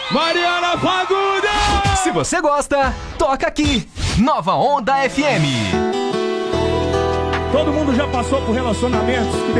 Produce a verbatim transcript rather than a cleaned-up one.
Mariana Fagundes! Se você gosta, toca aqui. Nova Onda F M. Todo mundo já passou por relacionamentos que